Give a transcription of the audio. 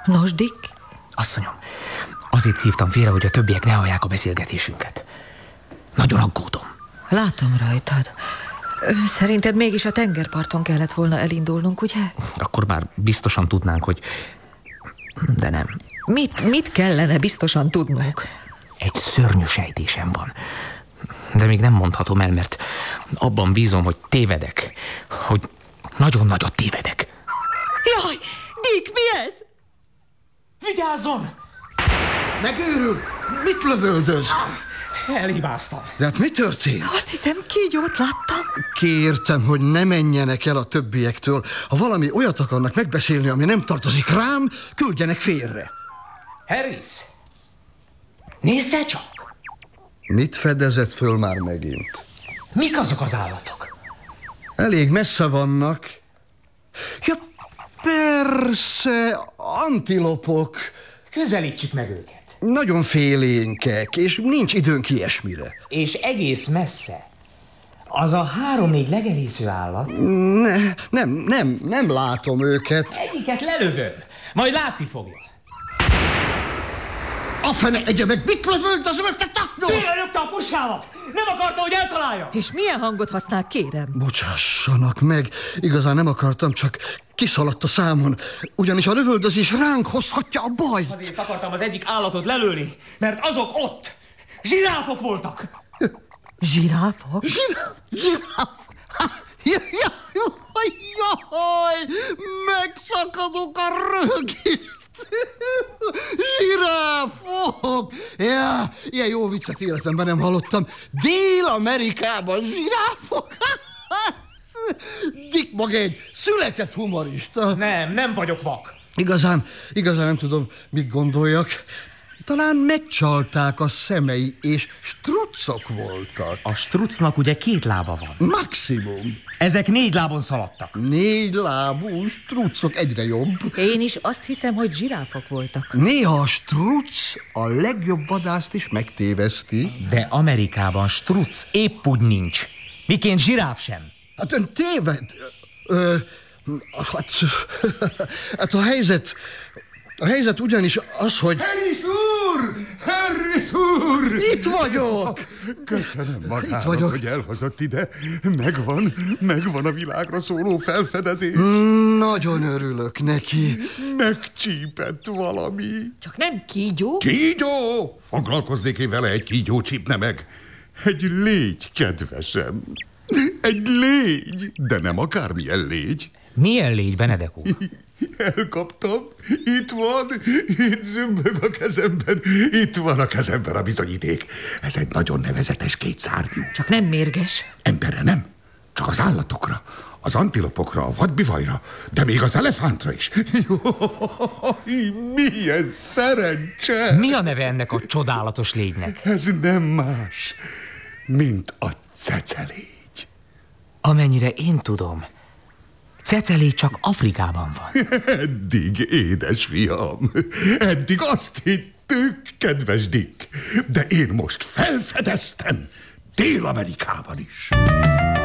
Nos, Dick? Asszonyom, azért hívtam félre, hogy a többiek ne hallják a beszélgetésünket. Nagyon aggódom. Látom rajtad. Szerinted mégis a tengerparton kellett volna elindulnunk, ugye? Akkor már biztosan tudnánk, hogy... De nem. Mit kellene biztosan tudnunk? Egy szörnyű sejtésem van. De még nem mondhatom el, mert abban bízom, hogy tévedek. Hogy nagyon nagyot tévedek. Jaj, Dick, mi ez? Vigyázzon! Megőrül! Mit lövöldöz? Elhibáztam. De hát mi történt? Azt hiszem, kígyót láttam. Kértem, hogy ne menjenek el a többiektől. Ha valami olyat akarnak megbeszélni, ami nem tartozik rám, küldjenek félre. Harris! Nézze csak! Mit fedezett föl már megint? Mik azok az állatok? Elég messze vannak. Ja, persze, antilopok. Közelítsük meg őket. Nagyon félénkek, és nincs időnk ilyesmire. És egész messze. Az a 3-4 legelésző állat. Nem látom őket. Egyiket lelövöm, majd látni fogja. A fene egye meg, mit lövöld az ölte taknos? Félrelökte a puskámat! Nem akarta, hogy eltalálja! És milyen hangot használ, kérem? Bocsássanak meg, igazán nem akartam, csak kiszaladt a számon. Ugyanis a lövöldözés ránk hozhatja a bajt. Azért akartam az egyik állatot lelőni, mert azok ott zsiráfok voltak. Zsiráfok? Zsiráf! Jaj, megszakadok a röhögést. Zsiráfok! Ja, ilyen jó viccet életemben nem hallottam. Dél-Amerikában zsiráfok? Dick maga egy született humorista. Nem vagyok vak. Igazán nem tudom, mit gondoljak. Talán megcsalták a szemei, és struccok voltak. A struccnak ugye 2 lába van. Maximum. Ezek 4 lábon szaladtak. 4 lábú struccok egyre jobb. Én is azt hiszem, hogy zsiráfok voltak. Néha a strucc a legjobb vadászt is megtéveszti. De Amerikában strucc épp úgy nincs. Miként zsiráf sem. Hát ön téved. Hát a helyzet ugyanis az, hogy... Harris úr! Itt vagyok! Köszönöm magának, hogy elhozott ide. Megvan a világra szóló felfedezés. Nagyon örülök neki. Megcsípett valami. Csak nem kígyó? Kígyó! Foglalkoznék én vele, egy kígyó csípne meg. Egy légy, kedvesem. Egy légy, de nem akármilyen légy. Milyen légy, Benedek úr? Elkaptam. Itt zümbög a kezemben. Itt van a kezemben a bizonyíték. Ez egy nagyon nevezetes 2 szárnyú. Csak nem mérges. Emberre nem, csak az állatokra, az antilopokra, a vadbivajra, de még az elefántra is. Jaj, milyen szerencse! Mi a neve ennek a csodálatos légynek? Ez nem más, mint a cecelégy. Amennyire én tudom, cecelégy csak Afrikában van. Eddig, édesfiam, eddig azt hittük, kedves Dick, de én most felfedeztem Dél-Amerikában is.